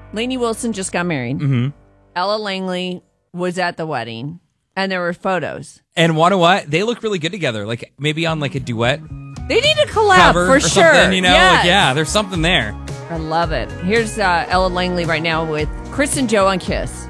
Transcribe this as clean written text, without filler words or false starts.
Lainey Wilson just got married. Mm-hmm. Ella Langley was at the wedding, and there were photos. And want to what? They look really good together. Like maybe on like a duet They need a collab cover for or sure. something, you know? Yes. Like, yeah, there's something there. I love it. Here's Ella Langley right now with Chris and Joe on Kiss.